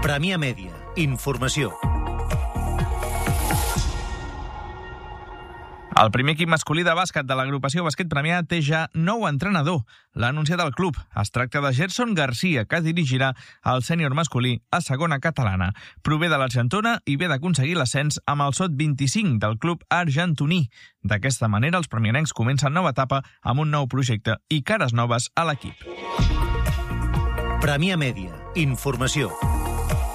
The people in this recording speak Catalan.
Premià Mèdia. Informació. El primer equip masculí de bàsquet de l'agrupació Bàsquet Premià té ja nou entrenador. L'ha anunciat el club. Es tracta de Gerson Garcia, que dirigirà el sènior masculí a segona catalana. Prové de l'Argentona i ve d'aconseguir l'ascens amb el SOT 25 del club argentoní. D'aquesta manera, els premianencs comencen nova etapa amb un nou projecte i cares noves a l'equip. Premià Mèdia. Informació.